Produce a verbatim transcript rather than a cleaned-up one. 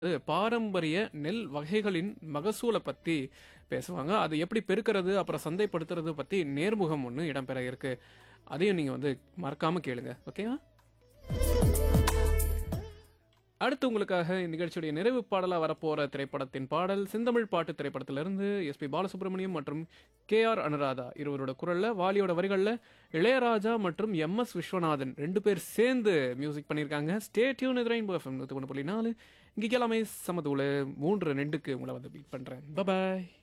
அது பாரம்பரிய நெல் வகைகளின் மகசூலை பத்தி பேசுவாங்க. அது எப்படி பெருக்கிறது, அப்புறம் சந்தைப்படுத்துறது பத்தி நேர்முகம் ஒண்ணு இடம்பெற இருக்கு. அதையும் நீங்க வந்து மறக்காம கேளுங்க. ஓகேவா? அடுத்து உங்களுக்காக இந்நிகழ்ச்சியுடைய நிறைவு பாடலா வரப்போற திரைப்படத்தின் பாடல் செந்தமிழ் பாட்டு திரைப்படத்திலிருந்து எஸ்பி பாலசுப்ரமணியம் மற்றும் கே ஆர் அனுராதா இருவரோட குரல்ல, வாலியோட வரிகள்ல இளையராஜா மற்றும் எம் எஸ் விஸ்வநாதன் ரெண்டு பேர் சேர்ந்து மியூசிக் பண்ணியிருக்காங்க. ஸ்டே டியூன் இது ரெயின்போ எஃப்எம் நூற்றி ஒன்று புள்ளி நாலு. இங்கே எல்லாமே சமதூள மூன்று ரெண்டுக்கு உங்களை வந்து பீட் பண்றேன். பாய்.